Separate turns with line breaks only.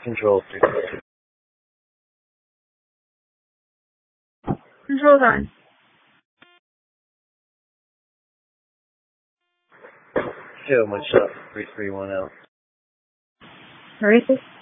Control 3.
Control on.
Yo, what's up? 331 out.
Ready?